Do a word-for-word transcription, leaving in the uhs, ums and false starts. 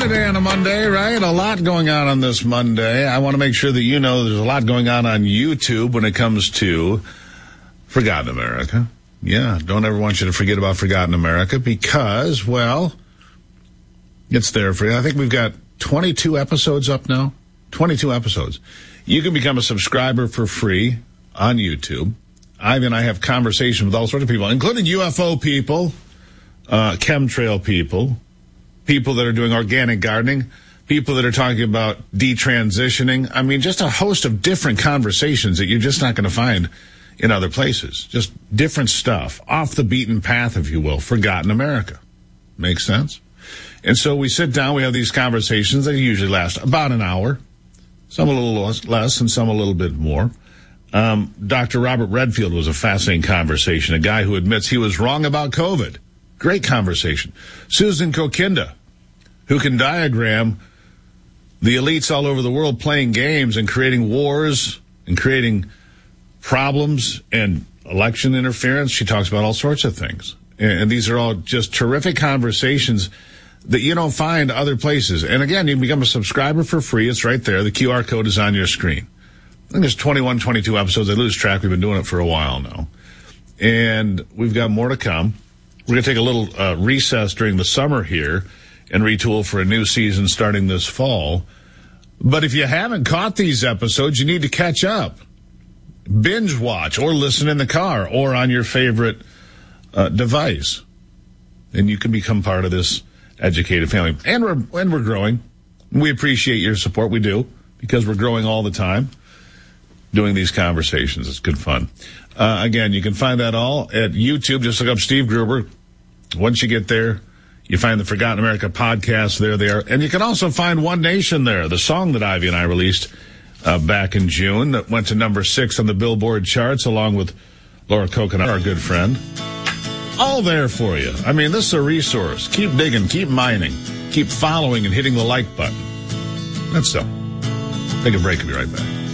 Friday on a Monday, right? A lot going on on this Monday. I want to make sure that you know there's a lot going on on YouTube when it comes to Forgotten America. Yeah, don't ever want you to forget about Forgotten America because, well, it's there for you. I think we've got twenty-two episodes up now. twenty-two episodes. You can become a subscriber for free on YouTube. Ivy and I have conversations with all sorts of people, including U F O people, uh, chemtrail people, people that are doing organic gardening, people that are talking about detransitioning. I mean, just a host of different conversations that you're just not going to find in other places. Just different stuff, off the beaten path, if you will, Forgotten America. Makes sense? And so we sit down, we have these conversations that usually last about an hour, some a little less and some a little bit more. Um, Doctor Robert Redfield was a fascinating conversation, a guy who admits he was wrong about COVID. Great conversation. Susan Kokinda, who can diagram the elites all over the world playing games and creating wars and creating problems and election interference. She talks about all sorts of things. And these are all just terrific conversations that you don't find other places. And again, you can become a subscriber for free. It's right there. The Q R code is on your screen. I think there's twenty-one, twenty-two episodes. I lose track. We've been doing it for a while now. And we've got more to come. We're going to take a little uh, recess during the summer here and retool for a new season starting this fall. But if you haven't caught these episodes, you need to catch up. Binge watch or listen in the car or on your favorite uh, device. And you can become part of this educated family. And we're, and we're growing. We appreciate your support. We do, because we're growing all the time doing these conversations. It's good fun. Uh, again, you can find that all at YouTube. Just look up Steve Gruber. Once you get there, you find the Forgotten America podcast there, there. And you can also find One Nation there, the song that Ivy and I released uh, back in June that went to number six on the Billboard charts along with Laura Coconut, our good friend. All there for you. I mean, this is a resource. Keep digging, keep mining, keep following and hitting the like button. That's so. Take a break and be right back.